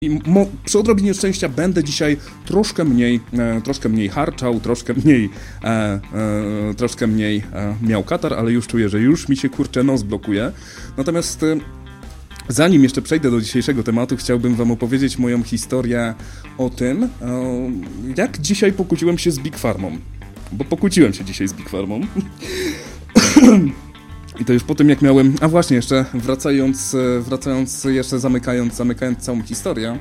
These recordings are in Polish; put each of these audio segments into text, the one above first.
I przy odrobinie szczęścia będę dzisiaj troszkę mniej harczał, troszkę mniej miał katar, ale już czuję, że już mi się kurczę nos blokuje. Natomiast zanim jeszcze przejdę do dzisiejszego tematu, chciałbym wam opowiedzieć moją historię o tym, jak dzisiaj pokłóciłem się z Big Pharmą. Bo pokłóciłem się dzisiaj z Big Pharmą. I to już po tym, jak miałem... A właśnie, jeszcze wracając jeszcze zamykając całą historię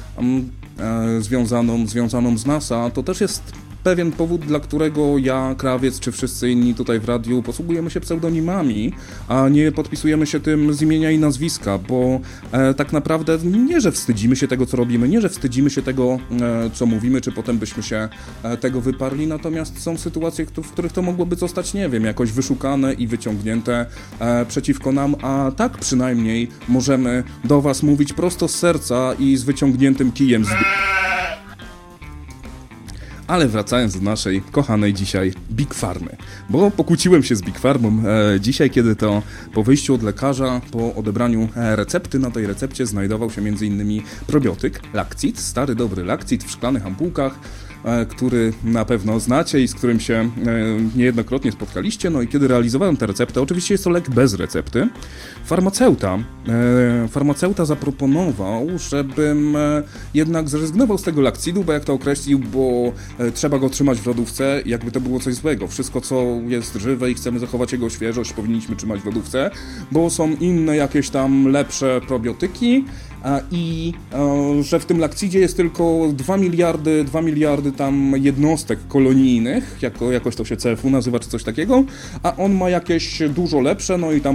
związaną z NASA, to też jest pewien powód, dla którego ja, Krawiec, czy wszyscy inni tutaj w radiu posługujemy się pseudonimami, a nie podpisujemy się tym z imienia i nazwiska, bo tak naprawdę nie, że wstydzimy się tego, co robimy, nie, że wstydzimy się tego, co mówimy, czy potem byśmy się tego wyparli, natomiast są sytuacje, w których to mogłoby zostać, nie wiem, jakoś wyszukane i wyciągnięte przeciwko nam, a tak przynajmniej możemy do was mówić prosto z serca i z wyciągniętym kijem z... Ale wracając do naszej kochanej dzisiaj Big Pharmy, bo pokłóciłem się z Big Pharmą dzisiaj, kiedy to po wyjściu od lekarza, po odebraniu recepty, na tej recepcie znajdował się m.in. probiotyk Lakcit, stary dobry Lakcit w szklanych ampułkach, który na pewno znacie i z którym się niejednokrotnie spotkaliście. No i kiedy realizowałem tę receptę, oczywiście jest to lek bez recepty, farmaceuta zaproponował, żebym jednak zrezygnował z tego Lakcidu, bo jak to określił, bo trzeba go trzymać w lodówce, jakby to było coś złego. Wszystko, co jest żywe i chcemy zachować jego świeżość, powinniśmy trzymać w lodówce, bo są inne jakieś tam lepsze probiotyki, i że w tym Lakcidzie jest tylko 2 miliardy tam jednostek kolonijnych, jakoś to się CFU nazywa, czy coś takiego, a on ma jakieś dużo lepsze, no i tam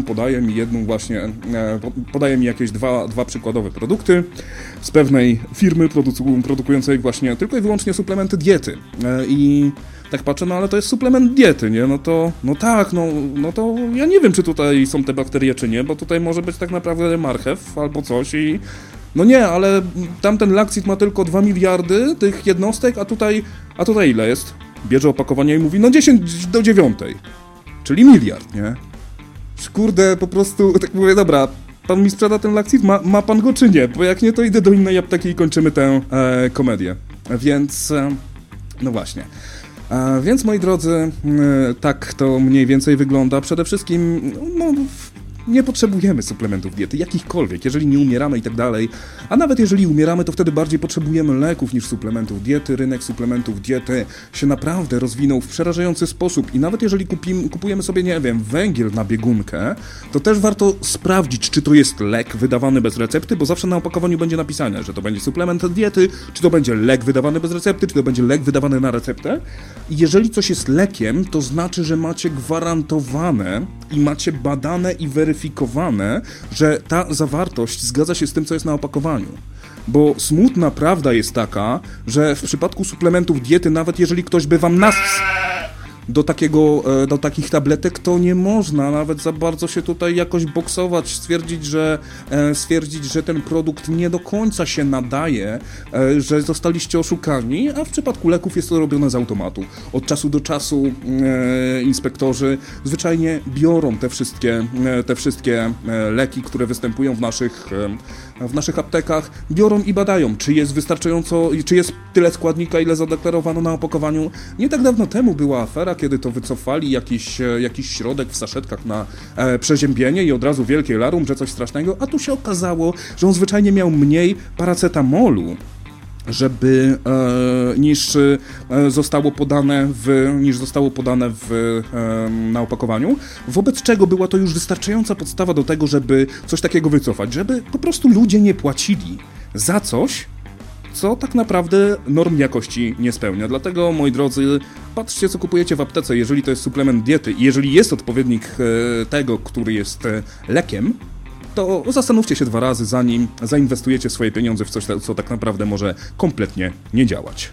podaje mi jakieś dwa przykładowe produkty z pewnej firmy produkującej właśnie tylko i wyłącznie suplementy diety. I tak patrzę, no ale to jest suplement diety, nie? No to ja nie wiem, czy tutaj są te bakterie, czy nie, bo tutaj może być tak naprawdę marchew albo coś i... No nie, ale tamten Lakcit ma tylko 2 miliardy tych jednostek, a tutaj ile jest? Bierze opakowanie i mówi, no 10 do 9. Czyli miliard, nie? Kurde, po prostu, tak mówię, dobra, pan mi sprzeda ten Lakcit? Ma pan go czy nie? Bo jak nie, to idę do innej apteki i kończymy tę komedię. Więc, no właśnie. Więc, moi drodzy, tak to mniej więcej wygląda. Przede wszystkim, nie potrzebujemy suplementów diety, jakichkolwiek, jeżeli nie umieramy i tak dalej. A nawet jeżeli umieramy, to wtedy bardziej potrzebujemy leków niż suplementów diety. Rynek suplementów diety się naprawdę rozwinął w przerażający sposób. I nawet jeżeli kupujemy sobie, nie wiem, węgiel na biegunkę, to też warto sprawdzić, czy to jest lek wydawany bez recepty, bo zawsze na opakowaniu będzie napisane, że to będzie suplement diety, czy to będzie lek wydawany bez recepty, czy to będzie lek wydawany na receptę. I jeżeli coś jest lekiem, to znaczy, że macie gwarantowane i macie badane i weryfikowane, że ta zawartość zgadza się z tym, co jest na opakowaniu. Bo smutna prawda jest taka, że w przypadku suplementów diety, nawet jeżeli ktoś by wam do takich tabletek, to nie można nawet za bardzo się tutaj jakoś boksować, stwierdzić, że ten produkt nie do końca się nadaje, że zostaliście oszukani, a w przypadku leków jest to robione z automatu. Od czasu do czasu inspektorzy zwyczajnie biorą te wszystkie leki, które występują w naszych aptekach, biorą i badają, czy jest wystarczająco, czy jest tyle składnika, ile zadeklarowano na opakowaniu. Nie tak dawno temu była afera, kiedy to wycofali jakiś środek w saszetkach na przeziębienie i od razu wielkie larum, że coś strasznego, a tu się okazało, że on zwyczajnie miał mniej paracetamolu, niż zostało podane na opakowaniu, wobec czego była to już wystarczająca podstawa do tego, żeby coś takiego wycofać, żeby po prostu ludzie nie płacili za coś, co tak naprawdę norm jakości nie spełnia. Dlatego, moi drodzy, patrzcie, co kupujecie w aptece, jeżeli to jest suplement diety i jeżeli jest odpowiednik tego, który jest lekiem, to zastanówcie się 2 razy, zanim zainwestujecie swoje pieniądze w coś, co tak naprawdę może kompletnie nie działać.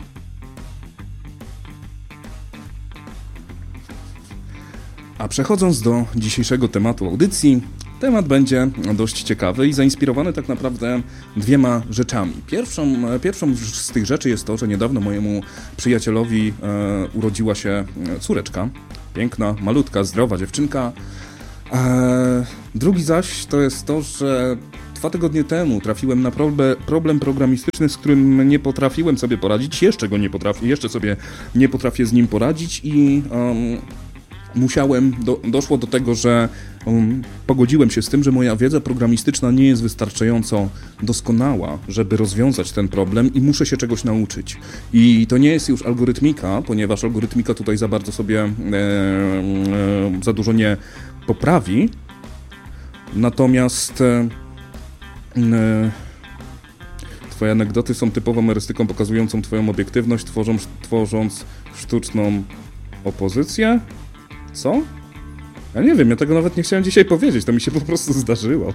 A przechodząc do dzisiejszego tematu audycji, temat będzie dość ciekawy i zainspirowany tak naprawdę 2 rzeczami. Pierwszą z tych rzeczy jest to, że niedawno mojemu przyjacielowi urodziła się córeczka. Piękna, malutka, zdrowa dziewczynka. Drugi zaś to jest to, że 2 tygodnie temu trafiłem na problem programistyczny, z którym nie potrafiłem sobie poradzić, jeszcze sobie nie potrafię z nim poradzić i doszło do tego, że pogodziłem się z tym, że moja wiedza programistyczna nie jest wystarczająco doskonała, żeby rozwiązać ten problem i muszę się czegoś nauczyć. I to nie jest już algorytmika, ponieważ algorytmika tutaj za bardzo sobie za dużo nie poprawi. Natomiast twoje anegdoty są typową erystyką pokazującą twoją obiektywność, tworząc sztuczną opozycję? Co? Ja nie wiem, ja tego nawet nie chciałem dzisiaj powiedzieć, to mi się po prostu zdarzyło.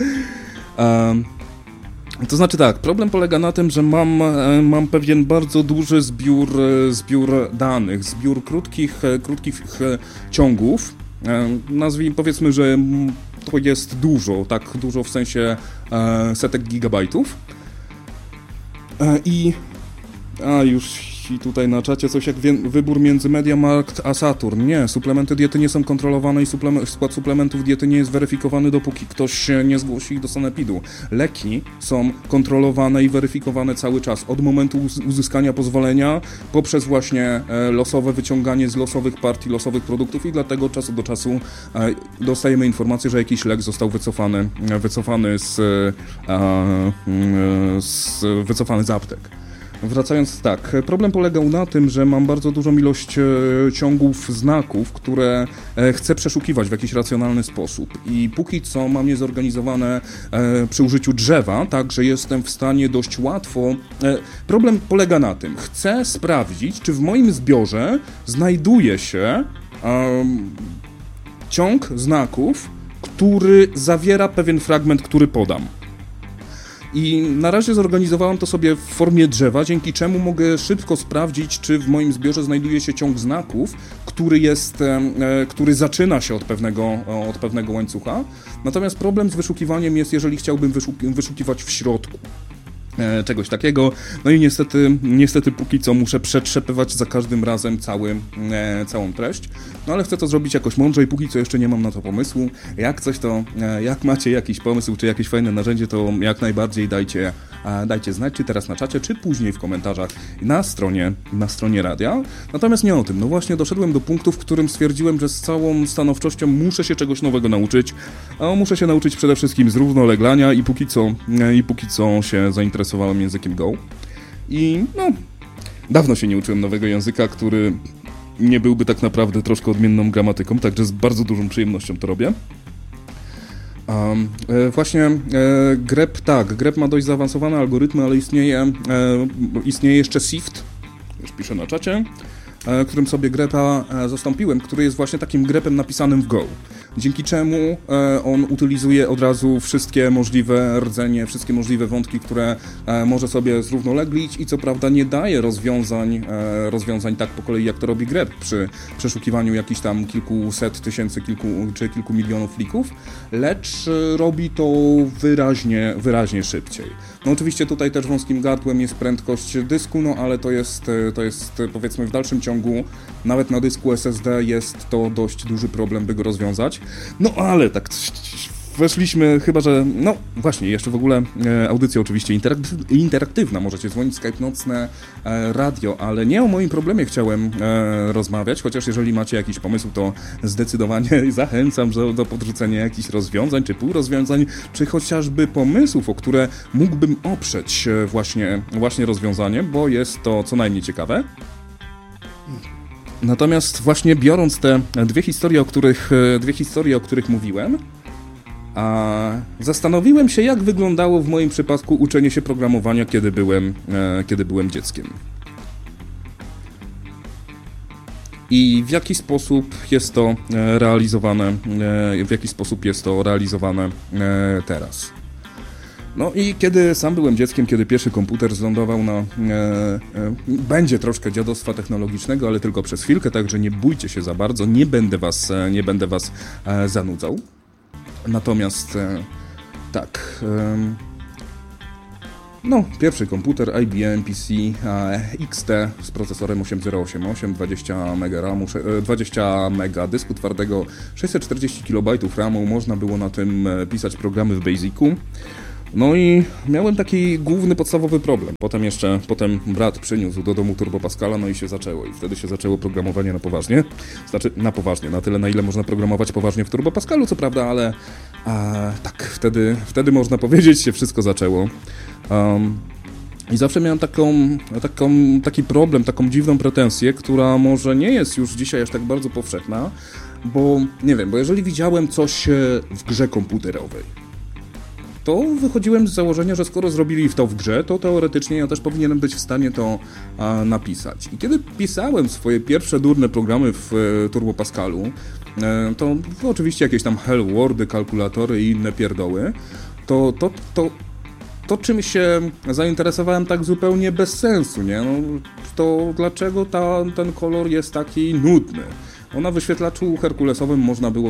To znaczy tak, problem polega na tym, że mam pewien bardzo duży zbiór danych, zbiór krótkich ciągów. Powiedzmy, że to jest dużo, tak dużo w sensie setek gigabajtów. Już tutaj na czacie coś jak wybór między MediaMarkt a Saturn. Nie, suplementy diety nie są kontrolowane i skład suplementów diety nie jest weryfikowany, dopóki ktoś nie zgłosi ich do sanepidu. Leki są kontrolowane i weryfikowane cały czas, od momentu uzyskania pozwolenia, poprzez właśnie losowe wyciąganie z losowych partii, losowych produktów i dlatego czasu do czasu dostajemy informację, że jakiś lek został wycofany z aptek. Wracając tak, problem polegał na tym, że mam bardzo dużą ilość ciągów znaków, które chcę przeszukiwać w jakiś racjonalny sposób i póki co mam je zorganizowane przy użyciu drzewa, tak, że jestem w stanie dość łatwo... Problem polega na tym, chcę sprawdzić, czy w moim zbiorze znajduje się ciąg znaków, który zawiera pewien fragment, który podam. I na razie zorganizowałem to sobie w formie drzewa, dzięki czemu mogę szybko sprawdzić, czy w moim zbiorze znajduje się ciąg znaków, który zaczyna się od pewnego łańcucha. Natomiast problem z wyszukiwaniem jest, jeżeli chciałbym wyszukiwać w środku czegoś takiego. No i niestety póki co muszę przetrzepywać za każdym razem całą treść. No ale chcę to zrobić jakoś mądrze i póki co jeszcze nie mam na to pomysłu. Jak macie jakiś pomysł, czy jakieś fajne narzędzie, to jak najbardziej dajcie znać, czy teraz na czacie, czy później w komentarzach na stronie radia. Natomiast nie o tym. No właśnie doszedłem do punktu, w którym stwierdziłem, że z całą stanowczością muszę się czegoś nowego nauczyć. A muszę się nauczyć przede wszystkim z równoleglania i póki co się zainteresowałem językiem Go. I dawno się nie uczyłem nowego języka, który nie byłby tak naprawdę troszkę odmienną gramatyką, także z bardzo dużą przyjemnością to robię. grep ma dość zaawansowane algorytmy, ale istnieje jeszcze SIFT, już piszę na czacie, którym sobie grepa zastąpiłem, który jest właśnie takim grepem napisanym w Go. Dzięki czemu on utylizuje od razu wszystkie możliwe rdzenie, wszystkie możliwe wątki, które może sobie zrównoleglić i co prawda nie daje rozwiązań tak po kolei, jak to robi grep przy przeszukiwaniu jakichś tam kilkuset tysięcy czy kilku milionów plików, lecz robi to wyraźnie szybciej. No oczywiście tutaj też wąskim gardłem jest prędkość dysku, no ale to jest powiedzmy w dalszym ciągu, nawet na dysku SSD jest to dość duży problem, by go rozwiązać. No ale tak weszliśmy, chyba że... No właśnie, jeszcze w ogóle audycja oczywiście interaktywna, możecie dzwonić, Skype nocne, radio, ale nie o moim problemie chciałem rozmawiać, chociaż jeżeli macie jakiś pomysł, to zdecydowanie zachęcam do podrzucenia jakichś rozwiązań, czy półrozwiązań, czy chociażby pomysłów, o które mógłbym oprzeć właśnie rozwiązanie, bo jest to co najmniej ciekawe. Natomiast właśnie biorąc te dwie historie, o których mówiłem, zastanowiłem się, jak wyglądało w moim przypadku uczenie się programowania, kiedy byłem dzieckiem. I w jaki sposób jest to realizowane, teraz. No i kiedy sam byłem dzieckiem, kiedy pierwszy komputer zlądował będzie troszkę dziadostwa technologicznego, ale tylko przez chwilkę, także nie bójcie się za bardzo, nie będę was zanudzał. Natomiast pierwszy komputer IBM PC XT z procesorem 8088, 20 MB RAMu, 20 MB dysku twardego, 640 KB RAMu, można było na tym pisać programy w Basicu. No i miałem taki główny, podstawowy problem. Potem brat przyniósł do domu Turbo Pascala, no i się zaczęło. I wtedy się zaczęło programowanie na poważnie. Znaczy, na poważnie, na tyle, na ile można programować poważnie w Turbo Pascalu, co prawda, ale tak, wtedy można powiedzieć, się wszystko zaczęło. I zawsze miałem taki problem, taką dziwną pretensję, która może nie jest już dzisiaj aż tak bardzo powszechna, bo nie wiem, bo jeżeli widziałem coś w grze komputerowej, to wychodziłem z założenia, że skoro zrobili to w grze, to teoretycznie ja też powinienem być w stanie to napisać. I kiedy pisałem swoje pierwsze durne programy w Turbo Pascalu, to oczywiście jakieś tam Hello Worldy, kalkulatory i inne pierdoły, to czym się zainteresowałem tak zupełnie bez sensu, nie? No, to dlaczego ten kolor jest taki nudny? Na wyświetlaczu herkulesowym można było